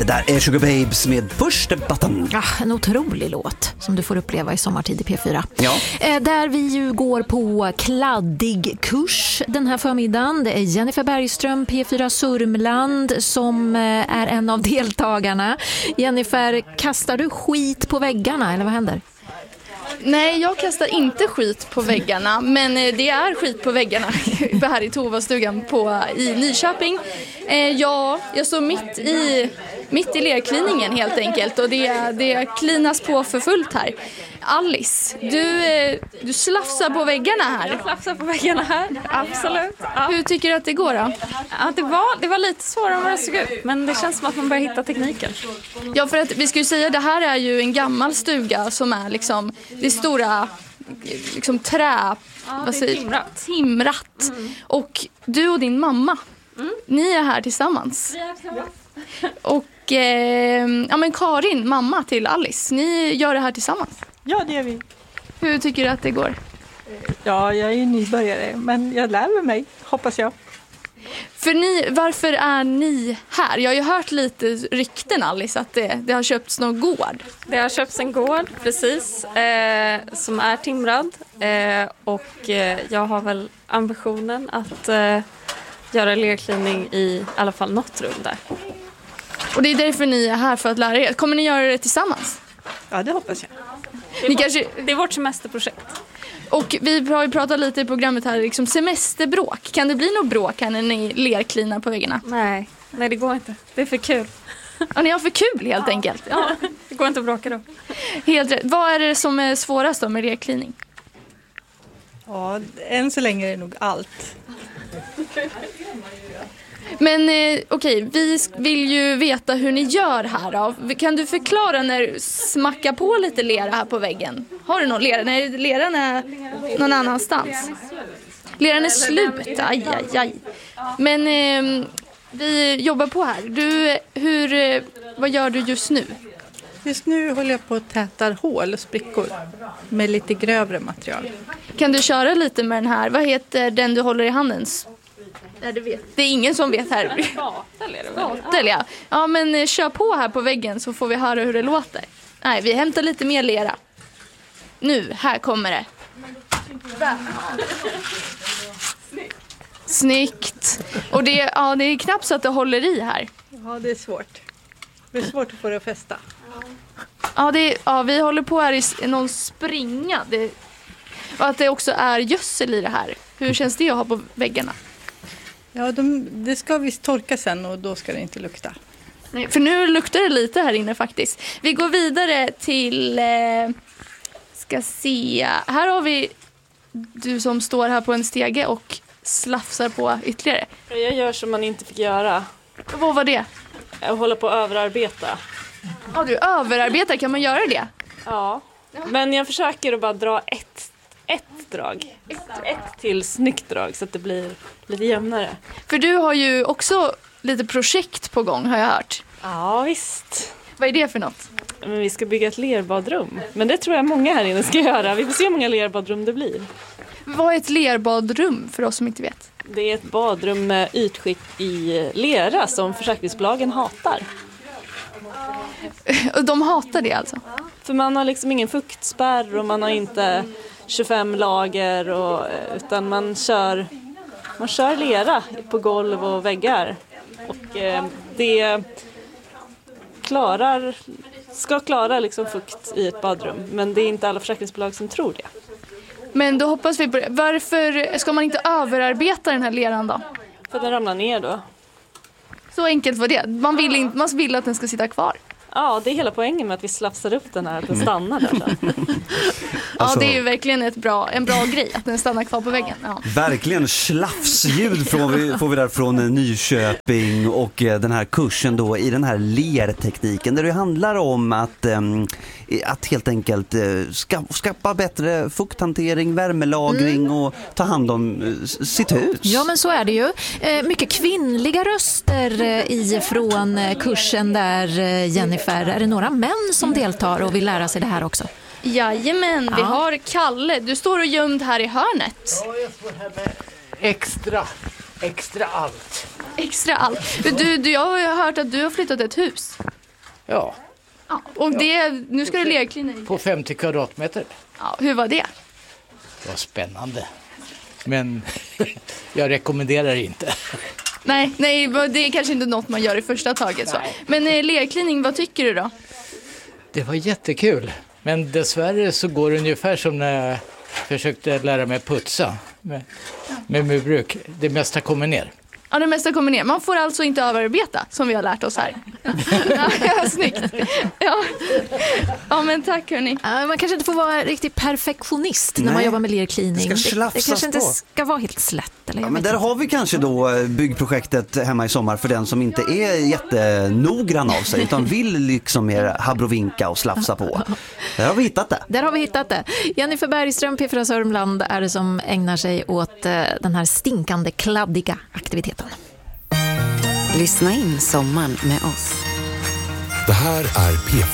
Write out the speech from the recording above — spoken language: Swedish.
Det där är Sugar Babes med Push the Button. Ja, en otrolig låt som du får uppleva i sommartid i P4. Ja. Där vi ju går på kladdig kurs den här förmiddagen. Det är Jennifer Bergström, P4 Sörmland, som är en av deltagarna. Jennifer, kastar du skit på väggarna eller vad händer? Nej, jag kastar inte skit på väggarna, men det är skit på väggarna här i Tovastugan i Nyköping. Jag står mitt i lerkliningen helt enkelt, och det klinas på för fullt här. Alice, du slafsar på väggarna här. Jag slafsar på väggarna här, absolut. Ja. Hur tycker du att det går då? Ja, det var lite svårare än vad det såg ut, men det känns som att man börjar hitta tekniken. Ja, för att vi ska ju säga det här är ju en gammal stuga som är liksom det stora liksom trä, timrat. Och du och din mamma, ni är här tillsammans. Och men Karin, mamma till Alice, ni gör det här tillsammans. Ja, det gör vi. Hur tycker du att det går? Ja, jag är ju nybörjare, men jag lär mig, hoppas jag. Varför är ni här? Jag har ju hört lite rykten, Alice, att det har köpts någon gård. Det har köpts en gård, precis, som är timrad. Och jag har väl ambitionen att göra lerklining i alla fall något rum där. Och det är därför ni är här, för att lära er. Kommer ni göra det tillsammans? Ja, det hoppas jag. Det är vårt semesterprojekt. Och vi har ju pratat lite i programmet här, liksom semesterbråk. Kan det bli något bråk här när ni lerklinar på väggarna? Nej, det går inte. Det är för kul. Ja, ni har för kul helt enkelt. Ja, det går inte att bråka då. Helt rätt. Vad är det som är svårast då med lerklining? Ja, än så länge är det nog allt. Men okej, vi vill ju veta hur ni gör här då. Kan du förklara när du smackar på lite lera här på väggen? Har du någon lera? Nej, leran är någon annanstans. Leran är slut. Aj. Men vi jobbar på här. Vad gör du just nu? Just nu håller jag på att täta hål och sprickor med lite grövre material. Kan du köra lite med den här? Vad heter den du håller i handen? Nej, det är ingen som vet här. Spatel, ja. Ja, men kör på här på väggen så får vi höra hur det låter. Nej, vi hämtar lite mer lera. Nu, här kommer det. Snyggt. Och det är knappt så att det håller i här. Ja, det är svårt. Det är svårt att få det att fästa. Ja, vi håller på här i någon springa. Och att det också är gödsel i det här. Hur känns det att ha på väggarna? Ja, det ska visst torka sen och då ska det inte lukta. Nej, för nu luktar det lite här inne faktiskt. Vi går vidare till... ska se. Här har vi du som står här på en stege och slafsar på ytterligare. Jag gör som man inte fick göra. Vad var det? Jag håller på att överarbeta. Ja, du överarbetar. Kan man göra det? Ja, men jag försöker att bara dra ett drag. Ett till snyggt drag så att det blir lite jämnare. För du har ju också lite projekt på gång, har jag hört. Ja, visst. Vad är det för något? Men vi ska bygga ett lerbadrum. Men det tror jag många här inne ska göra. Vi får se hur många lerbadrum det blir. Vad är ett lerbadrum för oss som inte vet? Det är ett badrum med ytskikt i lera som försäkringsbolagen hatar. De hatar det alltså? För man har liksom ingen fuktspärr och man har inte 25 lager utan man kör lera på golv och väggar. Och det ska klara liksom fukt i ett badrum, men det är inte alla försäkringsbolag som tror det. Men då hoppas vi på det. Varför ska man inte överarbeta den här leran då? För att den ramlar ner då. Så enkelt var det. Man vill att den ska sitta kvar. Ja, det är hela poängen med att vi slafsar upp den här, att den stannar där sen. Ja, det är ju verkligen en bra grej att den stannar kvar på väggen. Ja. Verkligen slafsljud får vi där från Nyköping och den här kursen då i den här lertekniken där det handlar om att helt enkelt skapa bättre fukthantering, värmelagring och ta hand om sitt hus. Ja, men så är det ju. Mycket kvinnliga röster ifrån kursen där, Jennifer. Är det några män som deltar och vill lära sig det här också? Jajamän, vi har Kalle. Du står och gömd här i hörnet. Ja, jag står här med extra Extra allt. Extra allt. Jag har hört att du har flyttat ett hus. Ja. Ja, och nu ska du lerklina i. På 50 kvadratmeter. Ja, hur var det? Det var spännande. Men jag rekommenderar inte. Nej, det är kanske inte något man gör i första taget. Så. Men lerklining, vad tycker du då? Det var jättekul. Men dessvärre så går det ungefär som när jag försökte lära mig putsa med murbruk. Det mesta kommer ner. Ja, det mesta kommer ner. Man får alltså inte överarbeta, som vi har lärt oss här. Ja, snyggt. Ja, men tack hörni. Man kanske inte får vara riktigt perfektionist när man jobbar med lerklining. Det kanske inte ska vara helt slätt. Eller men där har vi kanske då byggprojektet hemma i sommar för den som inte är jättenoggrann av sig utan vill liksom mer habrovinka och slafsa på. Där har vi hittat det. Jennifer Bergström, P4 Sörmland, är det som ägnar sig åt den här stinkande, kladdiga aktiviteten. Lyssna in sommaren med oss. Det här är P4.